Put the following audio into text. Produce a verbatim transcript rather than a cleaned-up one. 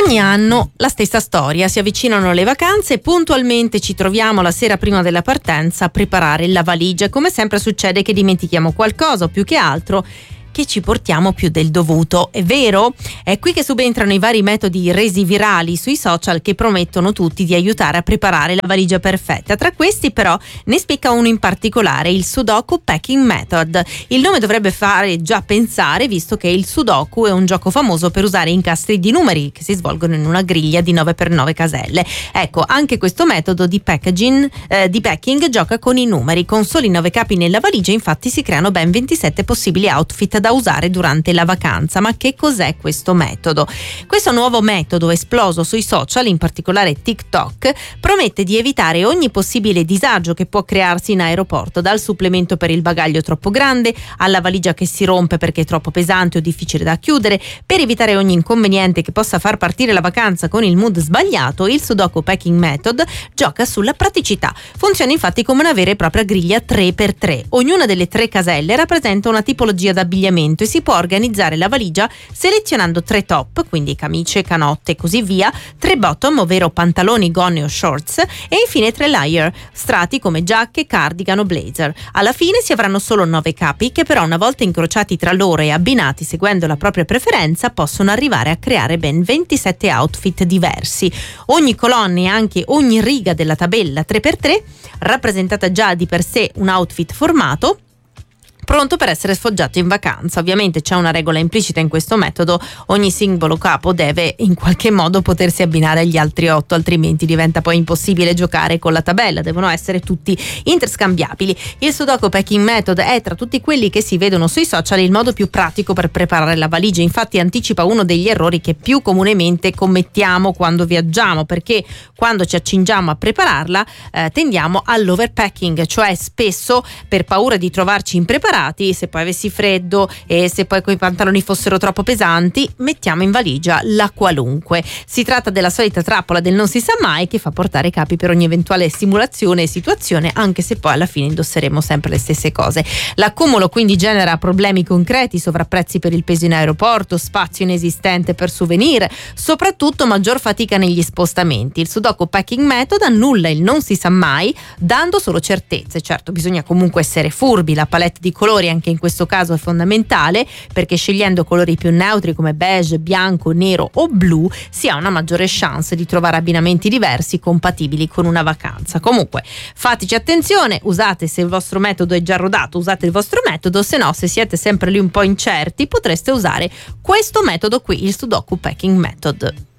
Ogni anno la stessa storia, si avvicinano le vacanze e puntualmente ci troviamo la sera prima della partenza a preparare la valigia. Come sempre succede che dimentichiamo qualcosa o più che altro che ci portiamo più del dovuto, è vero? È qui che subentrano i vari metodi resi virali sui social che promettono tutti di aiutare a preparare la valigia perfetta. Tra questi però ne spicca uno in particolare, il Sudoku Packing Method. Il nome dovrebbe fare già pensare, visto che il Sudoku è un gioco famoso per usare incastri di numeri che si svolgono in una griglia di nove per nove caselle. Ecco, anche questo metodo di packaging, eh, di packing gioca con i numeri. Con soli nove capi nella valigia infatti si creano ben ventisette possibili outfit da usare durante la vacanza. Ma che cos'è questo metodo? Questo nuovo metodo esploso sui social, in particolare TikTok, promette di evitare ogni possibile disagio che può crearsi in aeroporto, dal supplemento per il bagaglio troppo grande alla valigia che si rompe perché è troppo pesante o difficile da chiudere. Per evitare ogni inconveniente che possa far partire la vacanza con il mood sbagliato, il Sudoku Packing Method gioca sulla praticità. Funziona infatti come una vera e propria griglia tre per tre. Ognuna delle tre caselle rappresenta una tipologia d'abbigliamento e si può organizzare la valigia selezionando tre top, quindi camicie, canotte e così via, tre bottom, ovvero pantaloni, gonne o shorts, e infine tre layer, strati come giacche, cardigan o blazer. Alla fine si avranno solo nove capi che però, una volta incrociati tra loro e abbinati seguendo la propria preferenza, possono arrivare a creare ben ventisette outfit diversi. Ogni colonna e anche ogni riga della tabella tre per tre rappresentata già di per sé un outfit formato, pronto per essere sfoggiato in vacanza. Ovviamente c'è una regola implicita in questo metodo: ogni singolo capo deve in qualche modo potersi abbinare agli altri otto, altrimenti diventa poi impossibile giocare con la tabella, devono essere tutti interscambiabili. Il Sudoku Packing Method è, tra tutti quelli che si vedono sui social, il modo più pratico per preparare la valigia. Infatti anticipa uno degli errori che più comunemente commettiamo quando viaggiamo, perché quando ci accingiamo a prepararla eh, tendiamo all'overpacking, cioè spesso per paura di trovarci impreparati, se poi avessi freddo e se poi quei pantaloni fossero troppo pesanti, mettiamo in valigia la qualunque. Si tratta della solita trappola del non si sa mai, che fa portare capi per ogni eventuale simulazione e situazione, anche se poi alla fine indosseremo sempre le stesse cose. L'accumulo quindi genera problemi concreti: sovrapprezzi per il peso in aeroporto, spazio inesistente per souvenir, soprattutto maggior fatica negli spostamenti. Il Sudoku Packing Method annulla il non si sa mai, dando solo certezze. Certo, bisogna comunque essere furbi, la palette di colori anche in questo caso è fondamentale, perché scegliendo colori più neutri come beige, bianco, nero o blu si ha una maggiore chance di trovare abbinamenti diversi compatibili con una vacanza. Comunque fateci attenzione, usate, se il vostro metodo è già rodato, usate il vostro metodo, se no, se siete sempre lì un po' incerti, potreste usare questo metodo qui, il Sudoku Packing Method.